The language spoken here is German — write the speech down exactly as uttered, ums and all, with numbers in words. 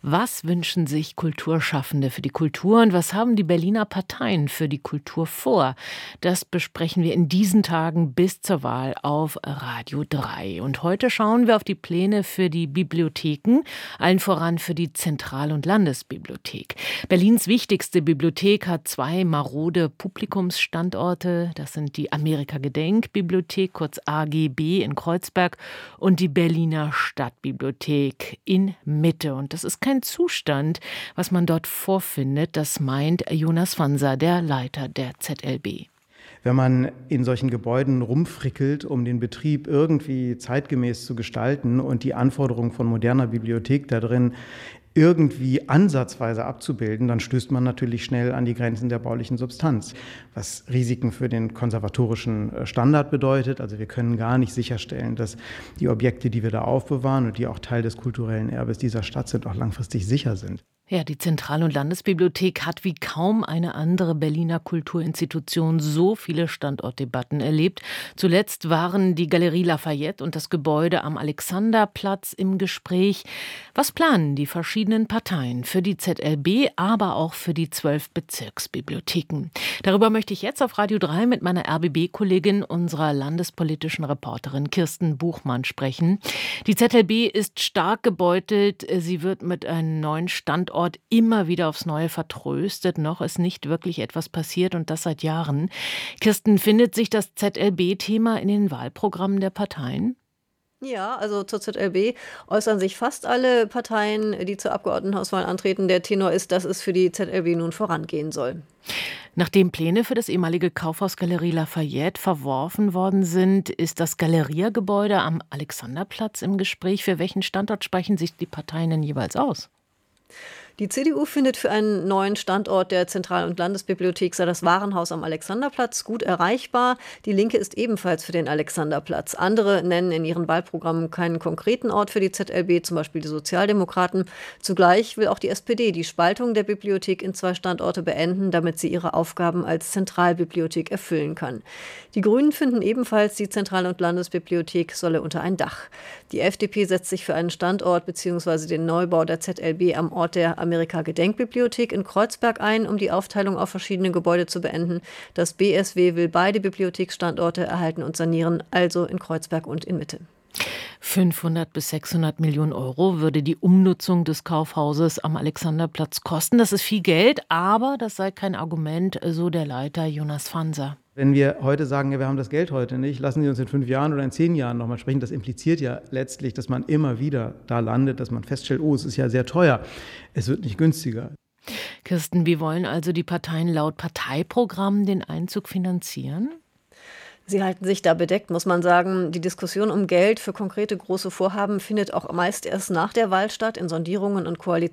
Was wünschen sich Kulturschaffende für die Kultur und was haben die Berliner Parteien für die Kultur vor? Das besprechen wir in diesen Tagen bis zur Wahl auf Radio drei. Und heute schauen wir auf die Pläne für die Bibliotheken, allen voran für die Zentral- und Landesbibliothek. Berlins wichtigste Bibliothek hat zwei marode Publikumsstandorte. Das sind die Amerika-Gedenk-Bibliothek, kurz A G B in Kreuzberg, und die Berliner Stadtbibliothek in Mitte. Und das ist kein Zustand, was man dort vorfindet. Das meint Jonas Fanser, der Leiter der Z L B. Wenn man in solchen Gebäuden rumfrickelt, um den Betrieb irgendwie zeitgemäß zu gestalten und die Anforderungen von moderner Bibliothek da drin irgendwie ansatzweise abzubilden, dann stößt man natürlich schnell an die Grenzen der baulichen Substanz, was Risiken für den konservatorischen Standard bedeutet. Also wir können gar nicht sicherstellen, dass die Objekte, die wir da aufbewahren und die auch Teil des kulturellen Erbes dieser Stadt sind, auch langfristig sicher sind. Ja, die Zentral- und Landesbibliothek hat wie kaum eine andere Berliner Kulturinstitution so viele Standortdebatten erlebt. Zuletzt waren die Galerie Lafayette und das Gebäude am Alexanderplatz im Gespräch. Was planen die verschiedenen Parteien für die Z L B, aber auch für die zwölf Bezirksbibliotheken? Darüber möchte ich jetzt auf Radio drei mit meiner R B B-Kollegin, unserer landespolitischen Reporterin Kirsten Buchmann sprechen. Die Z L B ist stark gebeutelt. Sie wird mit einem neuen Standort immer wieder aufs Neue vertröstet. Noch ist nicht wirklich etwas passiert und das seit Jahren. Kirsten, findet sich das Z L B-Thema in den Wahlprogrammen der Parteien? Ja, also zur Z L B äußern sich fast alle Parteien, die zur Abgeordnetenhauswahl antreten. Der Tenor ist, dass es für die Z L B nun vorangehen soll. Nachdem Pläne für das ehemalige Kaufhaus Galerie Lafayette verworfen worden sind, ist das Galeria-Gebäude am Alexanderplatz im Gespräch. Für welchen Standort sprechen sich die Parteien denn jeweils aus? Die C D U findet, für einen neuen Standort der Zentral- und Landesbibliothek sei das Warenhaus am Alexanderplatz gut erreichbar. Die Linke ist ebenfalls für den Alexanderplatz. Andere nennen in ihren Wahlprogrammen keinen konkreten Ort für die Z L B, zum Beispiel die Sozialdemokraten. Zugleich will auch die S P D die Spaltung der Bibliothek in zwei Standorte beenden, damit sie ihre Aufgaben als Zentralbibliothek erfüllen kann. Die Grünen finden ebenfalls, die Zentral- und Landesbibliothek solle unter ein Dach. Die F D P setzt sich für einen Standort bzw. den Neubau der Z L B am Ort der Amerika-Gedenk-Bibliothek in Kreuzberg ein, um die Aufteilung auf verschiedene Gebäude zu beenden. Das B S W will beide Bibliotheksstandorte erhalten und sanieren, also in Kreuzberg und in Mitte. fünfhundert bis sechshundert Millionen Euro würde die Umnutzung des Kaufhauses am Alexanderplatz kosten. Das ist viel Geld, aber das sei kein Argument, so der Leiter Jonas Fanser. Wenn wir heute sagen, ja, wir haben das Geld heute nicht, lassen Sie uns in fünf Jahren oder in zehn Jahren nochmal sprechen, das impliziert ja letztlich, dass man immer wieder da landet, dass man feststellt, oh, es ist ja sehr teuer, es wird nicht günstiger. Kirsten, wie wollen also die Parteien laut Parteiprogramm den Einzug finanzieren? Sie halten sich da bedeckt, muss man sagen. Die Diskussion um Geld für konkrete große Vorhaben findet auch meist erst nach der Wahl statt, in Sondierungen und Koalitionen.